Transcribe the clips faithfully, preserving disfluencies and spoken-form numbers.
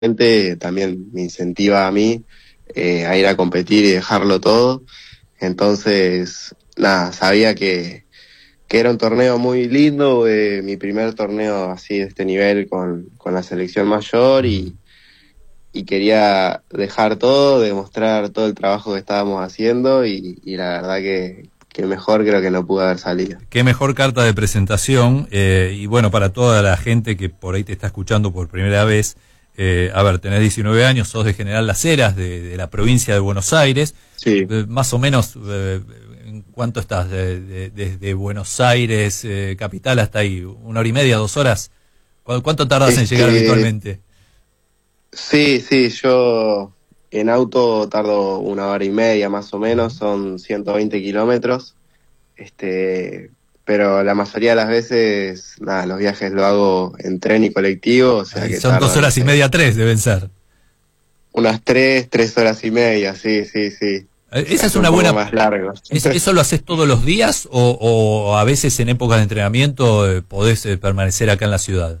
gente también me incentiva a mí eh, a ir a competir y dejarlo todo. Entonces, nada, sabía que, que era un torneo muy lindo, eh, mi primer torneo así de este nivel con, con la selección mayor y, y quería dejar todo, demostrar todo el trabajo que estábamos haciendo y, y la verdad que, que mejor creo que no pudo haber salido. Qué mejor carta de presentación, eh, y bueno, para toda la gente que por ahí te está escuchando por primera vez, eh, a ver, tenés diecinueve años, sos de General Las Heras, de, de la provincia de Buenos Aires, Sí. eh, más o menos, eh, ¿en cuánto estás? Desde de, de, de Buenos Aires, eh, capital, hasta ahí, una hora y media, dos horas, ¿Cu ¿cuánto tardas Este, en llegar habitualmente? Sí, sí, yo en auto tardo una hora y media más o menos, son ciento veinte kilómetros, este, pero la mayoría de las veces, nada, los viajes lo hago en tren y colectivo, o sea Ahí que son dos tardan, no horas y sé, media, tres deben ser. unas tres, tres horas y media, sí, sí, sí. Eh, Se Esa es hace una un poco buena... más largo. ¿Es, ¿Eso lo haces todos los días o, o a veces en épocas de entrenamiento eh, podés eh, permanecer acá en la ciudad?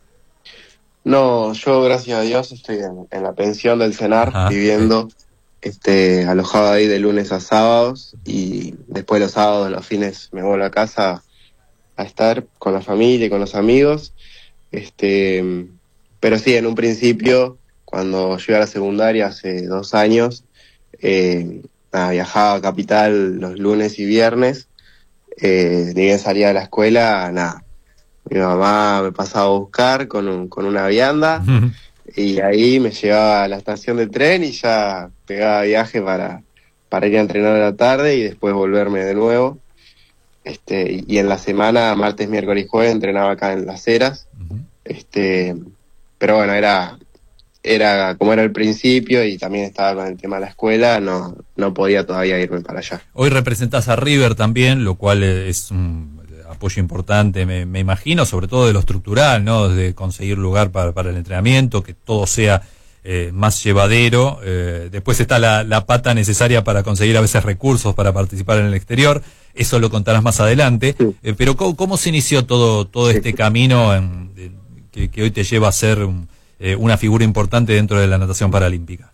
No, yo gracias a Dios estoy en, en la pensión del CENAR, Ajá, ok. viviendo, este, alojado ahí de lunes a sábados y después los sábados, los fines me vuelvo a casa a estar con la familia y con los amigos. Este, pero sí, en un principio, cuando yo iba a la secundaria hace dos años, eh, nada, viajaba a Capital los lunes y viernes, eh, ni bien salía de la escuela, nada. Mi mamá me pasaba a buscar con, un, con una vianda y ahí me llevaba a la estación de tren y ya pegaba viaje para, para ir a entrenar a la tarde y después volverme de nuevo. Este, y en la semana, martes, miércoles y jueves, entrenaba acá en Las Heras. Este, pero bueno, era, era como era el principio y también estaba con el tema de la escuela, no, no podía todavía irme para allá. Hoy representás a River también, lo cual es un apoyo importante, me, me imagino, sobre todo de lo estructural, ¿no? De conseguir lugar para, para el entrenamiento, que todo sea eh, más llevadero. Eh, después está la, la pata necesaria para conseguir a veces recursos para participar en el exterior. Eso lo contarás más adelante. Sí. Eh, pero ¿cómo, ¿cómo se inició todo, todo este camino en, de, que, que hoy te lleva a ser un, eh, una figura importante dentro de la natación paralímpica?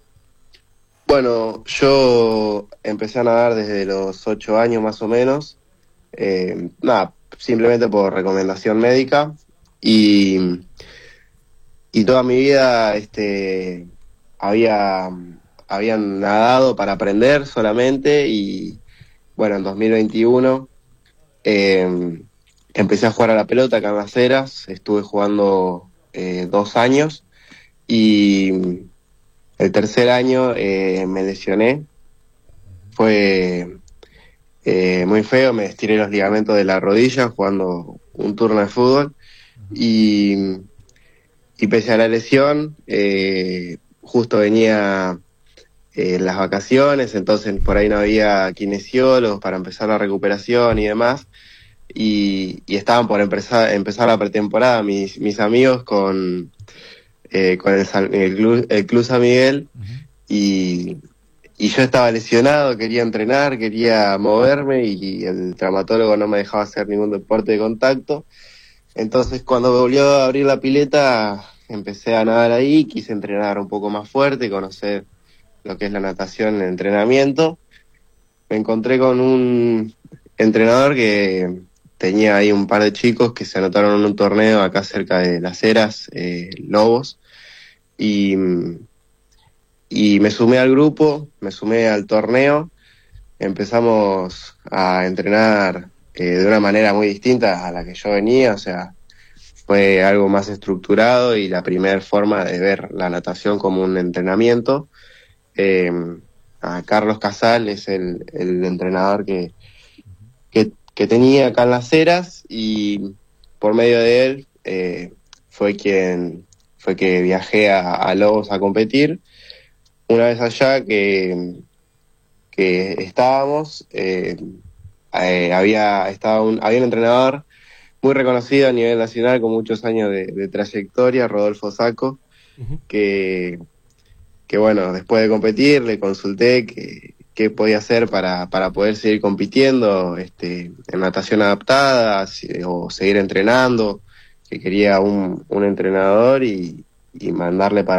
Bueno, yo empecé a nadar desde los ocho años más o menos, eh, nada, simplemente por recomendación médica y, y toda mi vida este, había, había nadado para aprender solamente y bueno, en dos mil veintiuno eh, empecé a jugar a la pelota acá en Las Heras, estuve jugando eh, dos años y el tercer año eh, me lesioné, fue eh, muy feo, me estiré los ligamentos de la rodilla jugando un turno de fútbol y, y pese a la lesión, eh, justo venía eh, las vacaciones, entonces por ahí no había kinesiólogos para empezar la recuperación y demás, y, y estaban por empezar, empezar la pretemporada mis, mis amigos con, eh, con el, el, Club, el Club San Miguel, y, y yo estaba lesionado, quería entrenar, quería moverme y el traumatólogo no me dejaba hacer ningún deporte de contacto. Entonces cuando me volvió a abrir la pileta empecé a nadar ahí, quise entrenar un poco más fuerte, conocer lo que es la natación en el entrenamiento. Me encontré con un entrenador que tenía ahí un par de chicos que se anotaron en un torneo acá cerca de Las Heras, eh, Lobos, y... Y me sumé al grupo, me sumé al torneo, empezamos a entrenar eh, de una manera muy distinta a la que yo venía, o sea, fue algo más estructurado y la primera forma de ver la natación como un entrenamiento. Eh, a Carlos Casal es el, el entrenador que, que, que tenía acá en Las Heras y por medio de él eh, fue quien fue que viajé a, a Lobos a competir. Una vez allá que, que estábamos, eh, eh, había, estaba un, había un entrenador muy reconocido a nivel nacional con muchos años de, de trayectoria, Rodolfo Sacco, uh-huh. que, que bueno, después de competir le consulté qué que podía hacer para, para poder seguir compitiendo este, en natación adaptada si, o seguir entrenando, que quería un, un entrenador y y mandarle para